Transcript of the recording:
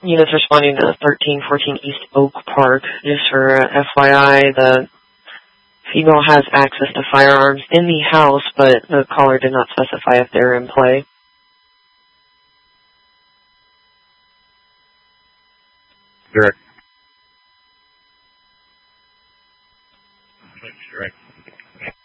Units responding to 1314 East Oak Park. Just for FYI, the female has access to firearms in the house, but the caller did not specify if they're in play. Direct